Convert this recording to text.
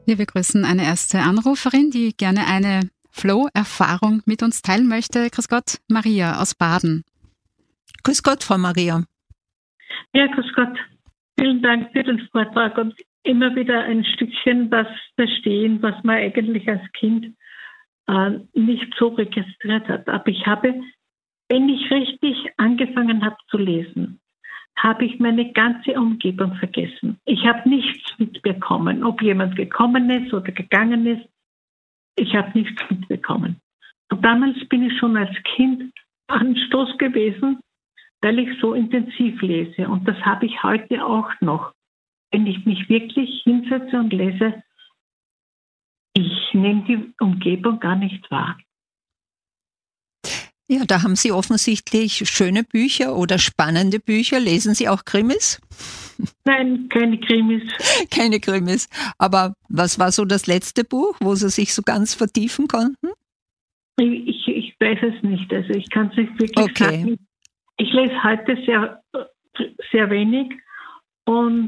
Wir begrüßen eine erste Anruferin, die gerne eine Flow-Erfahrung mit uns teilen möchte. Grüß Gott, Maria aus Baden. Grüß Gott, Frau Maria. Ja, grüß Gott. Vielen Dank für den Vortrag und immer wieder ein Stückchen was verstehen, was man eigentlich als Kind nicht so registriert hat. Aber ich habe, wenn ich richtig angefangen habe zu lesen, habe ich meine ganze Umgebung vergessen. Ich habe nichts mitbekommen, ob jemand gekommen ist oder gegangen ist. Ich habe nichts mitbekommen. Und damals bin ich schon als Kind Anstoß gewesen, weil ich so intensiv lese. Und das habe ich heute auch noch. Wenn ich mich wirklich hinsetze und lese, ich nehme die Umgebung gar nicht wahr. Ja, da haben Sie offensichtlich schöne Bücher oder spannende Bücher. Lesen Sie auch Krimis? Nein, keine Krimis. Keine Krimis. Aber was war so das letzte Buch, wo Sie sich so ganz vertiefen konnten? Ich weiß es nicht. Also ich kann es nicht wirklich sagen. Ich lese heute sehr, sehr wenig und